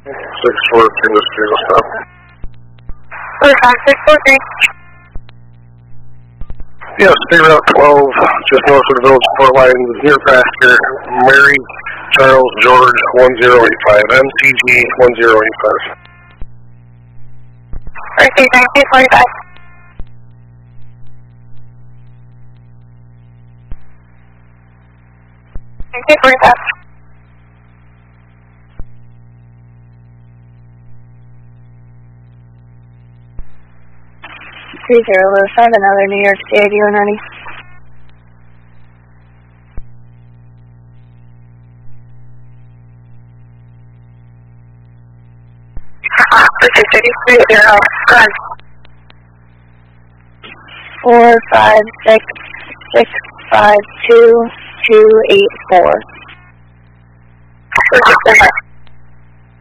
6-4, single stop. 45643. Yes, State Route 12, just north of the Village Port Line, near pasture, Mary Charles George 1085, MCG 1085. Okay, 1945. Okay, 45. Lewis 5, another New York State ID when ready. Okay, 3330. Go ahead. 456652284. Go ahead.